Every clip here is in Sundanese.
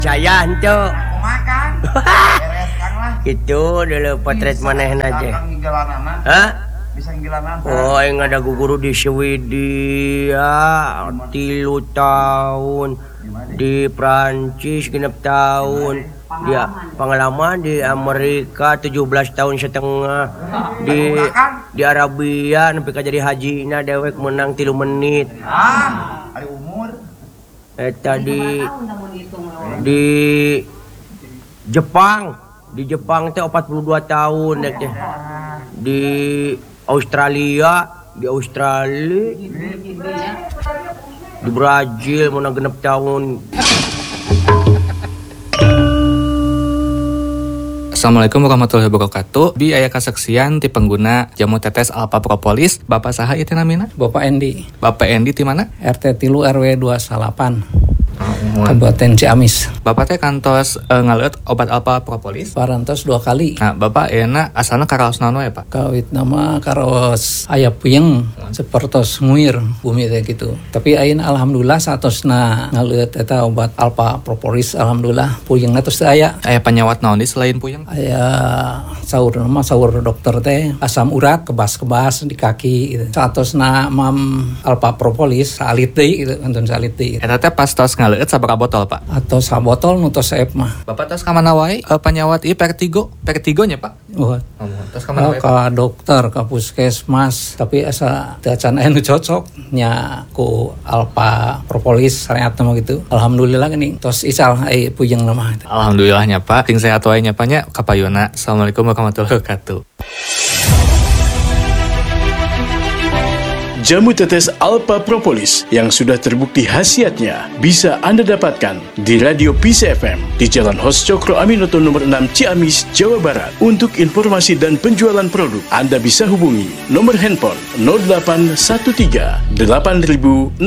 Saya henteu. Makan. Beres Kang lah. Itu dulu potret manehna aja. Nggilanana. Hah? Bisa nggilanana. Oh, aing ada guru di Swedia 3 tahun. Di Prancis 6 tahun. Dia pengalaman di Amerika 17 tahun setengah. Di Arabia sampai ka jadi hajina dewek menang 3 menit. Ari umur. Tadi di Jepang teh 42 tahun teh. Di Australia, di Brazil menang 6 tahun. Assalamualaikum warahmatullahi wabarakatuh. Bi aya kasaksian ti pengguna jamu tetes Alpha Propolis. Bapak saha ieu teh namina? Bapak Endi. Bapak Endi ti mana? RT 3 RW 28. Kabupaten Ciamis. Bapak teh kantos ngaleut obat Alpha Propolis. Parantos 2 kali. Nah, Bapak euna asalna karaos naon we, Pak? Kawit nama karaos aya puyeng sapertos nguir bumi teh gitu. Tapi ayeuna alhamdulillah satosna ngaleut eta obat Alpha Propolis alhamdulillah puyengna tos teu aya. Aya panyawat naon di selain puyeng? Aya saur dokter teh asam urat kebas-kebas di kaki gitu. Satosna mam Alpha Propolis salit deui gitu, antun salit deui. Eta teh pas tos ngaleut sabaraha botol, Pak? Atau sabotol nu tos saep mah. Bapak tos ka mana wae panyawat ieu Vertigo nya, Pak? Tos ka mana wae? Ka dokter, ka puskesmas, tapi asa teu acan aya nu cocok nya ku Alpha Propolis sareat mah gitu. Alhamdulillah geuning tos ical puyeng mah. Alhamdulillahnya, Pak. Ting sehat wae nya, Pak nya. Kapayuna. Assalamualaikum warahmatullahi wabarakatuh. Jamu tetes Alpha Propolis yang sudah terbukti khasiatnya bisa Anda dapatkan di Radio Peace FM di Jalan Hos Cokro Aminoto nomor 6 Ciamis, Jawa Barat. Untuk informasi dan penjualan produk, Anda bisa hubungi nomor handphone 0813 8000 6860.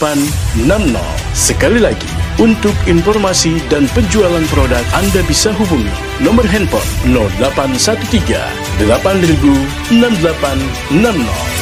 Sekali lagi, untuk informasi dan penjualan produk, Anda bisa hubungi nomor handphone 0813 8000 6860.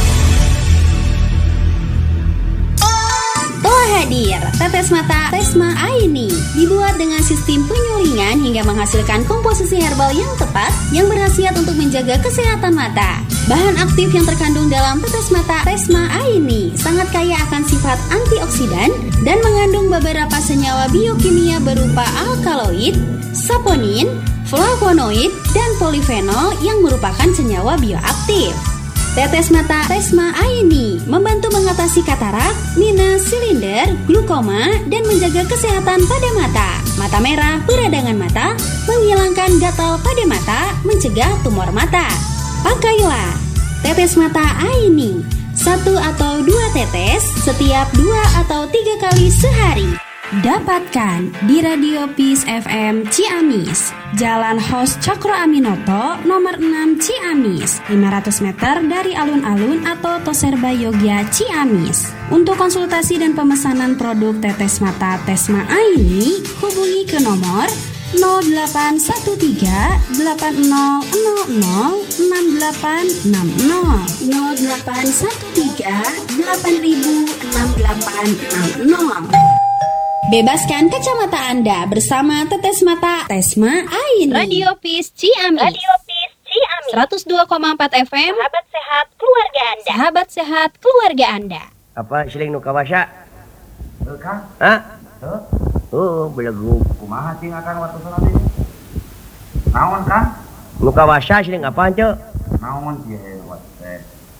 Hadir, tetes mata Tesma Aini dibuat dengan sistem penyulingan hingga menghasilkan komposisi herbal yang tepat yang berkhasiat untuk menjaga kesehatan mata. Bahan aktif yang terkandung dalam tetes mata Tesma Aini sangat kaya akan sifat antioksidan dan mengandung beberapa senyawa biokimia berupa alkaloid, saponin, flavonoid, dan polifenol yang merupakan senyawa bioaktif. Tetes mata Tesma Aini membantu mengatasi katarak, minus, silinder, glukoma, dan menjaga kesehatan pada mata. Mata merah, peradangan mata, menghilangkan gatal pada mata, mencegah tumor mata. Pakailah tetes mata Aini 1 atau 2 tetes setiap 2 atau 3 kali sehari. Dapatkan di Radio Peace FM Ciamis, Jalan Hos Cokro Aminoto, nomor 6 Ciamis, 500 meter dari alun-alun atau Toserba Yogya, Ciamis. Untuk konsultasi dan pemesanan produk tetes mata Tesma Aini, hubungi ke nomor 0813 8000 6860 0813 8000 6860. Bebaskan kacamata Anda bersama tetes mata Tesma Aini. Radio Peace Ciamis. 102,4 FM. Sahabat sehat keluarga Anda. Sahabat sehat keluarga Anda. Apa siling nu kawasa? Heuh, Kang. Hah? Heuh. Oh, belagu. Kumaha cing akan waktu salat ini? Naon, Kang? Nu kawasa siling apaan, Ceu? Naon ieu teh?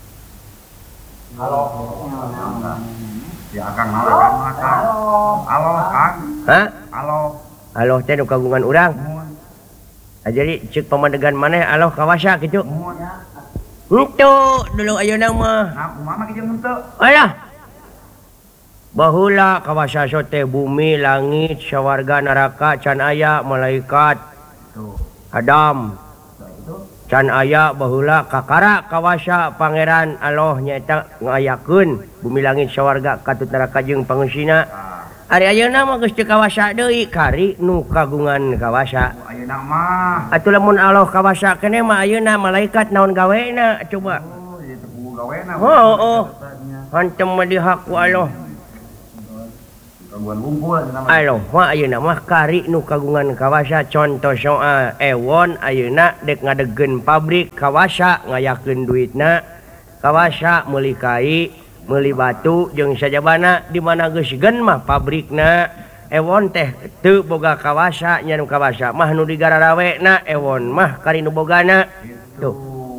Halo. Ya Kang, naon Kang? Halo, Kang. Hah? Halo. Halo teh nu kagungan urang. Jadi ceuk pamandegan maneh aloh kawasa kitu. Henteu dulu ayeuna mah. Nah, kumaha kieu henteu? Alah. Baheula kawasa teh bumi, langit, sawarga, neraka, can aya malaikat. Adam. Can aya baheula kakara kawasa pangeran Allah nyaeta ngayakeun bumi langit sawarga katut neraka jeung pangusina. Ari ayeuna mah geus teu kawasa deui kari nu kagungan kawasa. Ayeuna mah Atuh lamun Allah kawasa keneh mah ayeuna malaikat naon gawena coba. ieu teh gawena. Oh. Hantem mah dihak ku Allah. Gangguan kumpul namanya. Aloh mah ayeuna mah kari nu kagungan kawasa contoh soal ewon ayeuna dek ngadegen pabrik kawasa ngayakeun duitna kawasa meuli kai meuli batu jeung sajabana di mana geus gen mah pabrikna ewon teh teu boga kawasa nya nu kawasa mah nu digararaweena ewon mah kari nu bogana tuh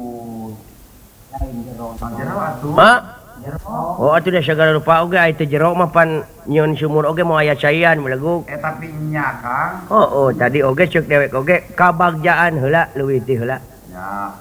ha oh atuh da sagala rupa oge aya teh jero mah pan nyieun sumur oge mau aya caian meleguk Tapi nya Kang. oh tadi oge ceuk dewek oge kabagjaan heula leuwih ti heula Ya,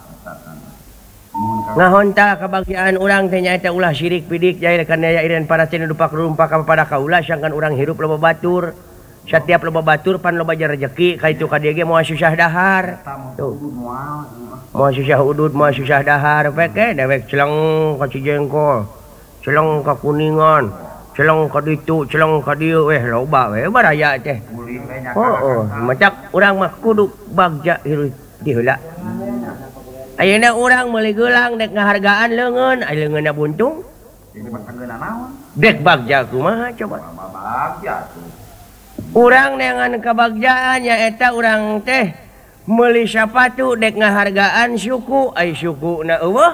ngahonta kabagjaan urang teh nyaeta ulah syirik pidik jail kana daya ireun para teh dupak rumpa pada kaula sangkan urang hirup loba batur setiap loba batur pan loba rezeki ka itu ka dieu ge moal susah dahar tuh moal susah udud moal susah dahar peke dewek celeng ka Cijengkol celeng ka Kuningan celeng ka ditu celeng ka dieu loba we baraya teh macak urang mah kudu bagja hirup di heula ayeuna urang meuli geulang dek ngahargaan leungeun aya leungeunna buntung dek bagja kumaha coba urang neangan kabagjaan nyaeta urang teh meuli sapatu dek ngahargaan suku ai sukuna eueuh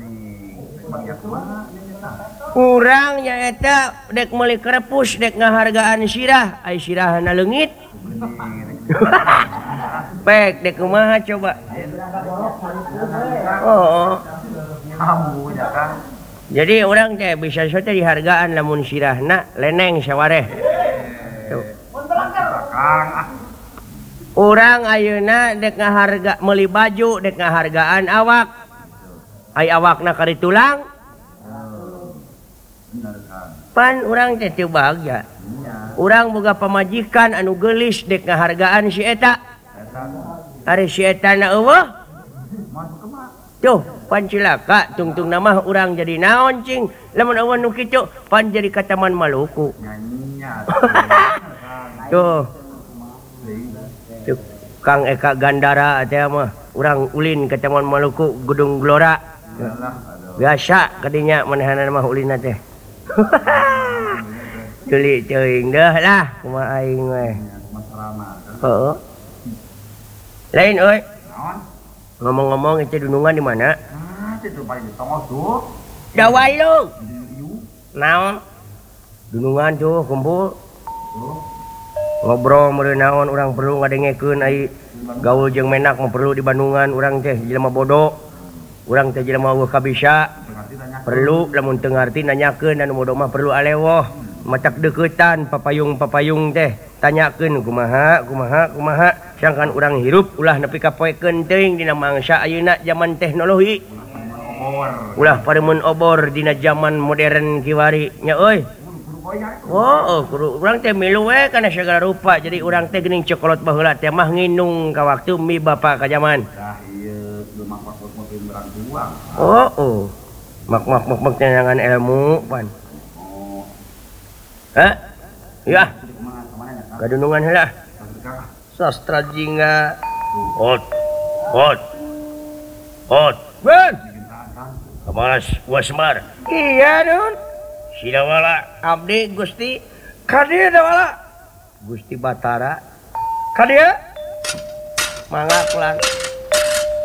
urang nyaeta dek meuli krepus dek ngahargaan sirah ai sirahna leungit pek dek kumaha coba jadi orang teh bisa sote dihargaan lamun sirahna leneng sawareh urang ayeuna dek ngaharga meuli baju dek ngahargaan awak ai awakna kari tulang pan urang teh teu bagja urang boga pamajikan anu geulis dek ngahargaan si eta ari si eta na eueuh tuh pan cilaka tungtung nama urang jadi naon cing lamun awan nu kitu pan jadi ka Taman Maluku tuh Kang Eka Gandara teh mah urang ulin ka Taman Maluku Gedung Gelora biasa kadinya manehna mah ulina teh Tuli teuing deuh lah kumaha aing we. Heeh. Lain euy. Ngomong-ngomong itu dunungan di mana? Itu paling di tongos tuh. Dawai lu. Naon? Dunungan tuh kumpul. Ngobrol meureun naon urang perlu ngadengekeun ai gaul jeung menak mah perlu di Bandungan urang teh jelema bodoh. Urang teh jelema eueuh kabisa. Perlu lamun teu ngarti nanyakeun anu bodoh mah perlu alewoh. Macak deketan papayung teh tanyakeun kumaha sangkan urang hirup ulah nepi ka poe kenting dina mangsa ayeuna zaman teknologi ulah paremun obor dina zaman modern kiwari nya euy urang teh milu we kana sagala rupa jadi urang teh geuning cokolot baheula teh mah nginung ka waktu mi bapa ka zaman mak tenangan ilmu pan ya kadunungan heula sastra jingga hot ben kamalas wasmar iya nun sidawala abdi Gusti kadieu dawala Gusti Batara kadieu mangga pulang